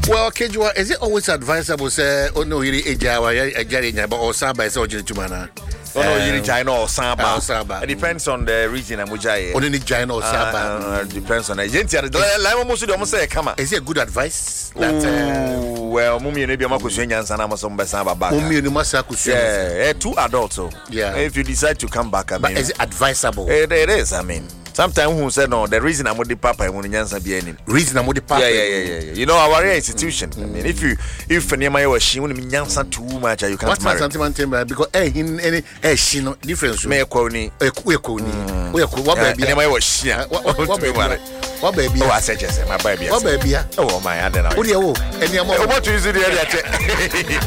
Well, Kejua, is it always advisable say oh no yiri ejawa ejari nya but osaba is ojiri tumana? Oh no, yiri China or Saba. It depends on the region and mujaye. Only ni China or Saba. Depends on the agent. Like most of them say, come on. Is it a good advice? Well, mummy and maybe Marcus and Sana must be Saba back. Mummy and Masaku. Yeah, 2 adults. So yeah, if you decide to come back, I mean, but is it advisable? It is. I mean. Sometimes who said no, the reason I'm with the papa I want to be any reason I'm with the papa. Yeah. You know our institution. I mean, if Nehemiah was she wouldn't mean too much, you can't marry. What's sentiment because she no difference. Me koni. We what baby? Nehemiah was she. What baby? Oh, I said yes, my baby. What baby? Oh my, I don't know. What do you? Any more? What is it?